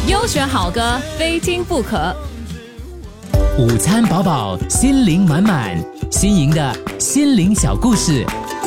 优选好歌，非听不可。 午餐饱饱，心灵满满，新颖的心灵小故事。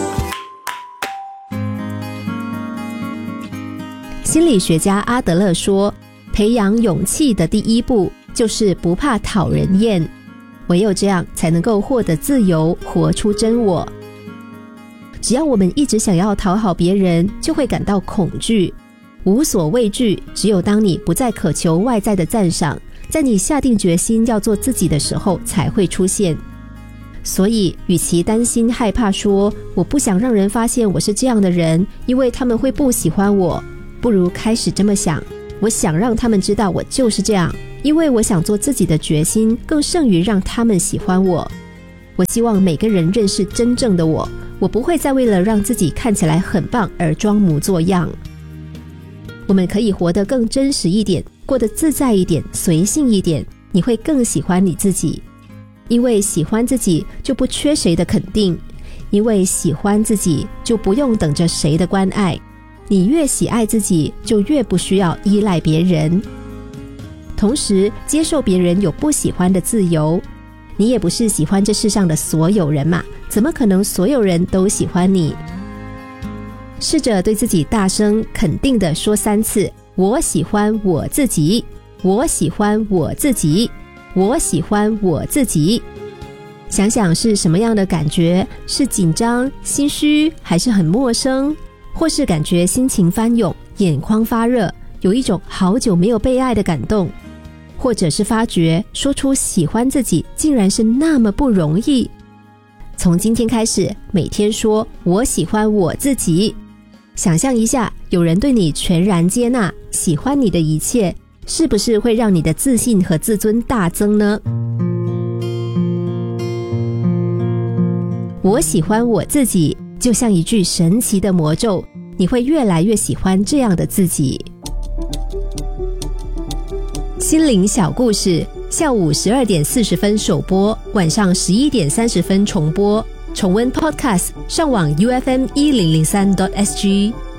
心理学家阿德勒说，培养勇气的第一步就是不怕讨人厌，唯有这样才能够获得自由，活出真我。只要我们一直想要讨好别人，就会感到恐惧，无所畏惧。只有当你不再渴求外在的赞赏，在你下定决心要做自己的时候才会出现。所以与其担心害怕说我不想让人发现我是这样的人，因为他们会不喜欢我，不如开始这么想，我想让他们知道我就是这样，因为我想做自己的决心更胜于让他们喜欢我。我希望每个人认识真正的我，我不会再为了让自己看起来很棒而装模作样。我们可以活得更真实一点，过得自在一点，随性一点，你会更喜欢你自己。因为喜欢自己就不缺谁的肯定，因为喜欢自己就不用等着谁的关爱。你越喜爱自己，就越不需要依赖别人。同时接受别人有不喜欢的自由，你也不是喜欢这世上的所有人嘛，怎么可能所有人都喜欢你？试着对自己大声肯定地说3次，我喜欢我自己，我喜欢我自己，我喜欢我自己。想想是什么样的感觉，是紧张、心虚，还是很陌生？或是感觉心情翻涌，眼眶发热，有一种好久没有被爱的感动，或者是发觉说出喜欢自己竟然是那么不容易。从今天开始，每天说我喜欢我自己，想象一下，有人对你全然接纳，喜欢你的一切，是不是会让你的自信和自尊大增呢？我喜欢我自己就像一句神奇的魔咒，你会越来越喜欢这样的自己。心灵小故事，下午12点40分首播，晚上11点30分重播。重温 Podcast， 上网 UFM1003.SG。